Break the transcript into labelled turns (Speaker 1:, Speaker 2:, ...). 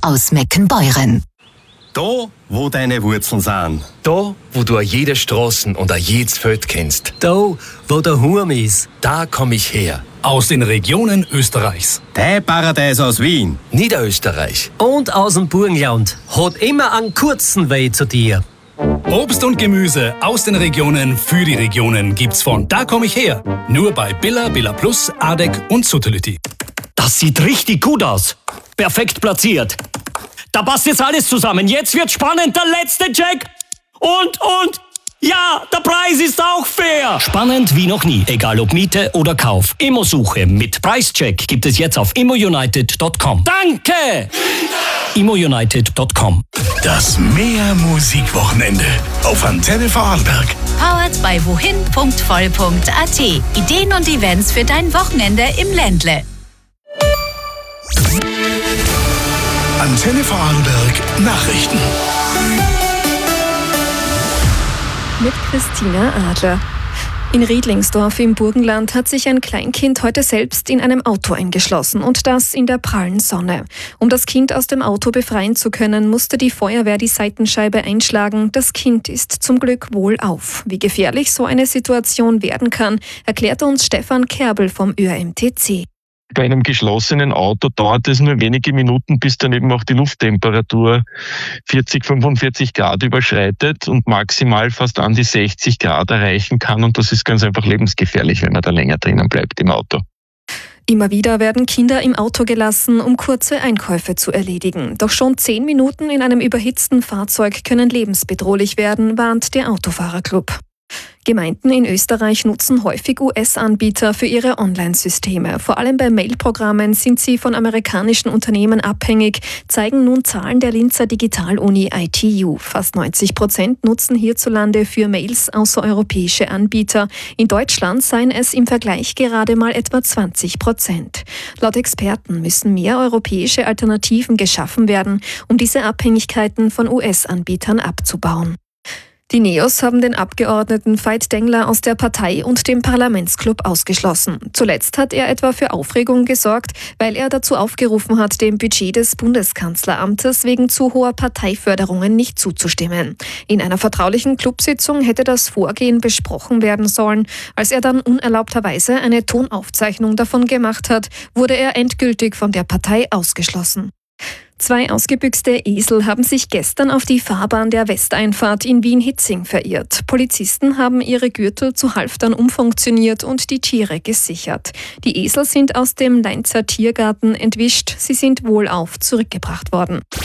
Speaker 1: aus Meckenbeuren.
Speaker 2: Da, wo deine Wurzeln sind.
Speaker 3: Da, wo du jede Straßen und jedes Feld kennst.
Speaker 4: Da, wo der Hurm ist.
Speaker 3: Da komm ich her.
Speaker 5: Aus den Regionen Österreichs.
Speaker 2: Dein Paradies aus Wien.
Speaker 3: Niederösterreich.
Speaker 4: Und aus dem Burgenland. Hat immer einen kurzen Weg zu dir.
Speaker 5: Obst und Gemüse aus den Regionen für die Regionen gibt's von Da komm ich her. Nur bei Billa, Billa Plus, Adek und Suttelütti.
Speaker 6: Das sieht richtig gut aus. Perfekt platziert. Da passt jetzt alles zusammen. Jetzt wird spannend, der letzte Check. Und, ja, der Preis ist auch fair. Spannend wie noch nie, egal ob Miete oder Kauf. Immosuche mit Preischeck gibt es jetzt auf immounited.com. Danke! immounited.com.
Speaker 5: Das Meer-Musik-Wochenende auf Antenne Vorarlberg.
Speaker 7: Powered by wohin.voll.at. Ideen und Events für dein Wochenende im Ländle.
Speaker 5: Antenne Vorarlberg Nachrichten.
Speaker 8: Mit Christina Adler. In Riedlingsdorf im Burgenland hat sich ein Kleinkind heute selbst in einem Auto eingeschlossen und das in der prallen Sonne. Um das Kind aus dem Auto befreien zu können, musste die Feuerwehr die Seitenscheibe einschlagen. Das Kind ist zum Glück wohlauf. Wie gefährlich so eine Situation werden kann, erklärte uns Stefan Kerbel vom ÖMTC.
Speaker 9: Bei einem geschlossenen Auto dauert es nur wenige Minuten, bis dann eben auch die Lufttemperatur 40, 45 Grad überschreitet und maximal fast an die 60 Grad erreichen kann. Und das ist ganz einfach lebensgefährlich, wenn man da länger drinnen bleibt im Auto.
Speaker 8: Immer wieder werden Kinder im Auto gelassen, um kurze Einkäufe zu erledigen. Doch schon 10 Minuten in einem überhitzten Fahrzeug können lebensbedrohlich werden, warnt der Autofahrerclub. Gemeinden in Österreich nutzen häufig US-Anbieter für ihre Online-Systeme. Vor allem bei Mail-Programmen sind sie von amerikanischen Unternehmen abhängig, zeigen nun Zahlen der Linzer Digital-Uni ITU. Fast 90% nutzen hierzulande für Mails außereuropäische Anbieter. In Deutschland seien es im Vergleich gerade mal etwa 20%. Laut Experten müssen mehr europäische Alternativen geschaffen werden, um diese Abhängigkeiten von US-Anbietern abzubauen. Die NEOS haben den Abgeordneten Veit Dengler aus der Partei und dem Parlamentsclub ausgeschlossen. Zuletzt hat er etwa für Aufregung gesorgt, weil er dazu aufgerufen hat, dem Budget des Bundeskanzleramtes wegen zu hoher Parteiförderungen nicht zuzustimmen. In einer vertraulichen Clubsitzung hätte das Vorgehen besprochen werden sollen. Als er dann unerlaubterweise eine Tonaufzeichnung davon gemacht hat, wurde er endgültig von der Partei ausgeschlossen. 2 ausgebüxte Esel haben sich gestern auf die Fahrbahn der Westeinfahrt in Wien-Hietzing verirrt. Polizisten haben ihre Gürtel zu Halftern umfunktioniert und die Tiere gesichert. Die Esel sind aus dem Leinzer Tiergarten entwischt. Sie sind wohlauf zurückgebracht worden.